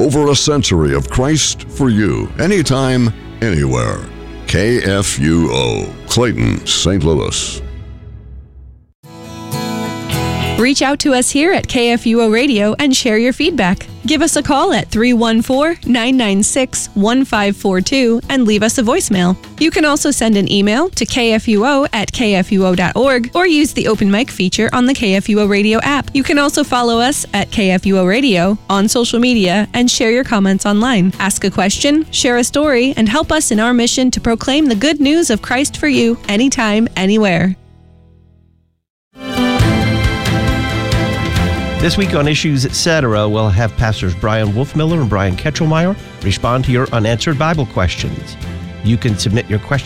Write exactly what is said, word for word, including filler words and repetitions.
Over a century of Christ for you, anytime, anywhere. K F U O, Clayton, Saint Louis. Reach out to us here at K F U O Radio and share your feedback. Give us a call at three one four, nine nine six, one five four two and leave us a voicemail. You can also send an email to k f u o at k f u o dot org or use the open mic feature on the K F U O Radio app. You can also follow us at K F U O Radio on social media and share your comments online. Ask a question, share a story, and help us in our mission to proclaim the good news of Christ for you anytime, anywhere. This week on Issues Etc., we'll have Pastors Brian Wolfmiller and Brian Ketchelmeyer respond to your unanswered Bible questions. You can submit your questions